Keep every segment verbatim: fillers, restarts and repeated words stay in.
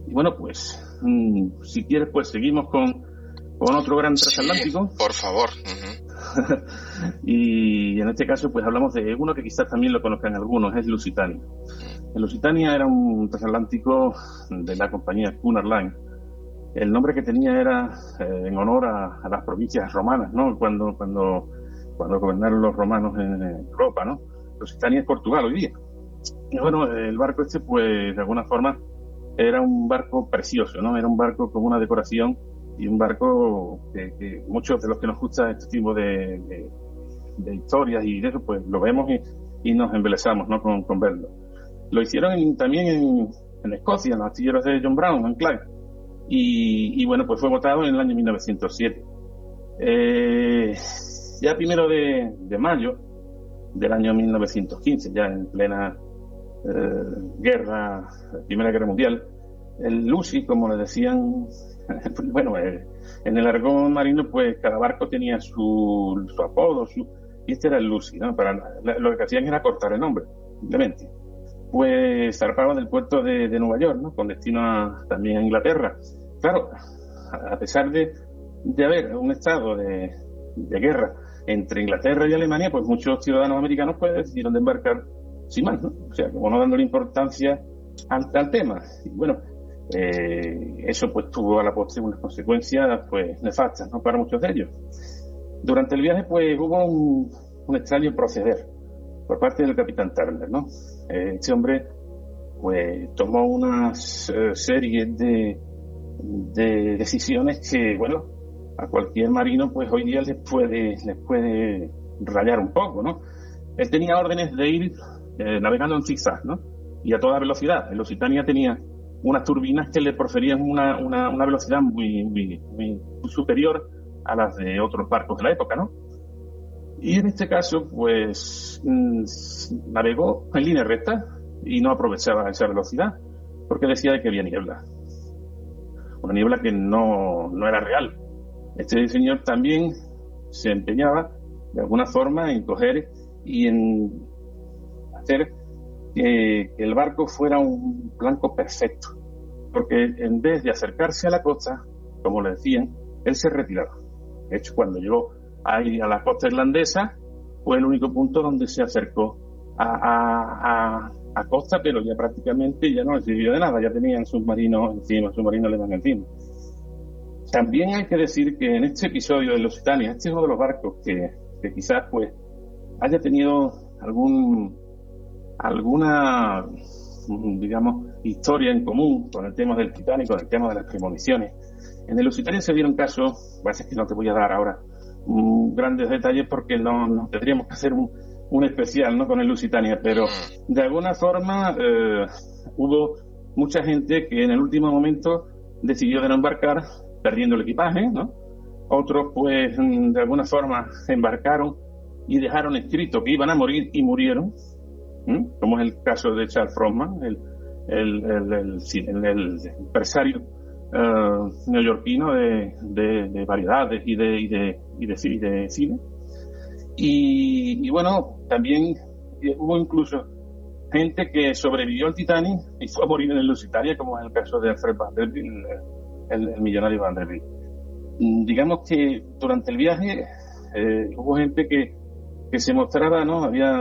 Y bueno, pues, mmm, si quieres, pues seguimos con, con otro gran transatlántico. Sí, por favor. Uh-huh. Y en este caso, pues hablamos de uno que quizás también lo conozcan algunos, es Lusitania. El Lusitania era un transatlántico de la compañía Cunard Line. El nombre que tenía era eh, en honor a, a las provincias romanas, ¿no? Cuando, cuando, cuando gobernaron los romanos en, en Europa, ¿no? Lusitania es Portugal hoy día. Y bueno, el barco este, pues, de alguna forma, era un barco precioso, ¿no? Era un barco con una decoración y un barco que, que muchos de los que nos gusta este tipo de, de, de historias y de eso, pues, lo vemos y, y nos embelesamos, ¿no? Con, con verlo. Lo hicieron en, también en, en Escocia, en los astilleros de John Brown, en Clyde. Y, y bueno, pues fue votado en el año mil novecientos siete. Eh, ya primero de, de mayo del año mil novecientos quince, ya en plena eh, guerra, Primera Guerra Mundial, el Lucy, como le decían, bueno, eh, en el argot marino, pues cada barco tenía su, su apodo, su, y este era el Lucy, ¿no? Para, lo que hacían era cortar el nombre, simplemente. Pues zarpaba del puerto de, de Nueva York, ¿no? Con destino a, también a Inglaterra. Claro, a pesar de, de haber un estado de, de guerra entre Inglaterra y Alemania, pues muchos ciudadanos americanos pues decidieron de embarcar sin más, ¿no? O sea, como no dándole importancia al, al tema. Y bueno, eh, eso pues tuvo a la postre unas consecuencias pues nefastas, ¿no? Para muchos de ellos. Durante el viaje pues hubo un, un extraño proceder por parte del capitán Turner, ¿no? Eh, este hombre pues tomó unas eh, series de, de decisiones que, bueno, a cualquier marino pues hoy día les puede les puede rayar un poco, ¿no? Él tenía órdenes de ir eh, navegando en zigzag, ¿no? Y a toda velocidad. El Lusitania tenía unas turbinas que le proferían una, una, una velocidad muy, muy, muy, muy superior a las de otros barcos de la época, ¿no? Y en este caso, pues, mmm, navegó en línea recta y no aprovechaba esa velocidad porque decía de que había niebla. Una niebla que no, no era real. Este señor también se empeñaba de alguna forma en coger y en hacer que, que el barco fuera un blanco perfecto. Porque en vez de acercarse a la costa, como le decían, él se retiraba. De hecho, cuando llegó ahí a la costa irlandesa, fue el único punto donde se acercó a, a, a, a costa, pero ya prácticamente ya no le sirvió de nada, ya tenían submarinos encima, submarino alemán encima. También hay que decir que en este episodio de Lusitania, este es uno de los barcos que, que quizás pues haya tenido algún alguna digamos historia en común con el tema del Titanic, con el tema de las premoniciones. En el Lusitania se dieron casos, pues es que no te voy a dar ahora um, grandes detalles porque no, no tendríamos que hacer un, un especial, ¿no? Con el Lusitania, pero de alguna forma eh, hubo mucha gente que en el último momento decidió de no embarcar, perdiendo el equipaje, ¿no? Otros pues de alguna forma embarcaron y dejaron escrito que iban a morir y murieron, ¿sí? Como es el caso de Charles Frohman, el, el, el, el, el, el empresario uh, neoyorquino de, de, de variedades y de, y de, y de, y de cine. Y, y bueno, también hubo incluso gente que sobrevivió al Titanic y fue a morir en el Lusitania, como es el caso de Alfred Vanderbilt, el, el millonario Vanderbilt. Digamos que durante el viaje eh, hubo gente que, que se mostraba, ¿no? Había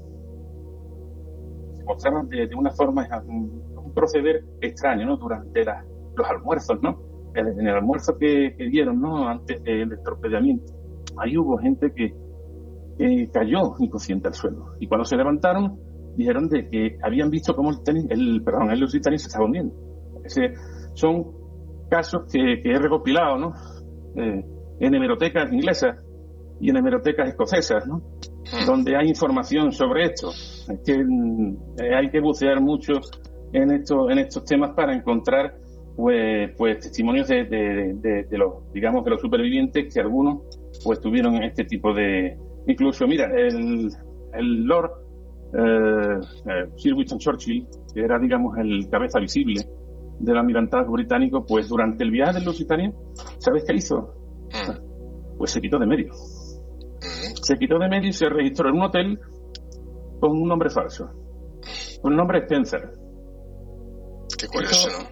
se mostraban de, de una forma, un, un proceder extraño, ¿no? Durante la, los almuerzos, ¿no? En, en el almuerzo que, que dieron, ¿no? Antes del torpedeamiento. Ahí hubo gente que, que cayó inconsciente al suelo. Y cuando se levantaron, dijeron de que habían visto cómo el, tenis, el perdón, el Lusitania se estaba hundiendo. Ese, son casos que, que he recopilado, ¿no? Eh, en hemerotecas inglesas y en hemerotecas escocesas, ¿no? Donde hay información sobre esto. Es que eh, hay que bucear mucho en estos en estos temas para encontrar pues pues testimonios de, de, de, de los digamos de los supervivientes, que algunos pues tuvieron este tipo de, incluso mira el el Lord eh, eh, Sir Winston Churchill, que era digamos el cabeza visible del almirantazgo británico, pues durante el viaje del Lusitania, ¿sabes qué hizo? Pues se quitó de medio. Se quitó de medio y se registró en un hotel con un nombre falso. Un nombre Spencer. Qué curioso, eso, ¿no?